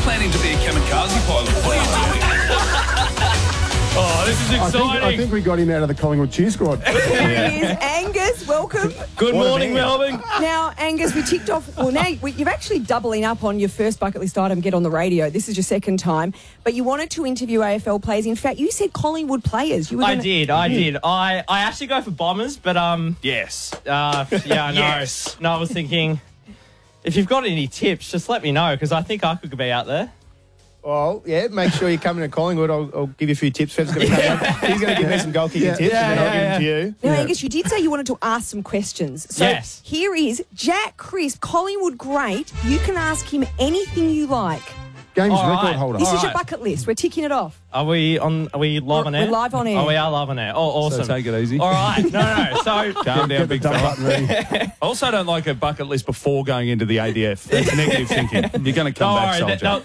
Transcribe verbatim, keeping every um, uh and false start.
planning to be a kamikaze pilot? What are you doing? Oh, this is I exciting. think, I think we got him out of the Collingwood cheer squad. There he is. Angus, welcome. Good What a morning, man. Melbourne. Now, Angus, we ticked off. Well, now we, you're actually doubling up on your first bucket list item, get on the radio. This is your second time. But you wanted to interview A F L players. In fact, you said Collingwood players. You were I gonna... did, I did. I, I actually go for Bombers, but um, Yes. uh, yeah, I know. Yes. No, I was thinking, if you've got any tips, just let me know because I think I could be out there. Well, yeah, make sure you come into Collingwood. I'll, I'll give you a few tips. Fed's going to come in. He's going to give me some goal kicking Yeah. tips, Yeah, and then I'll yeah, give them to you. Now, Angus, you did say you wanted to ask some questions. So Yes. here is Jack Crisp, Collingwood great. You can ask him anything you like. Games All record right. holder. This All is your right. bucket list. We're ticking it off. Are we on? Are we live on We're- air? we're live on air. Oh, we are live on air. Oh, awesome. So take it easy. All right. No, no. no. So Calm down, Get the big dump fella. button ready. I also don't like a bucket list before going into the A D F. That's negative thinking. You're going to come don't back, worry. soldier. They'll,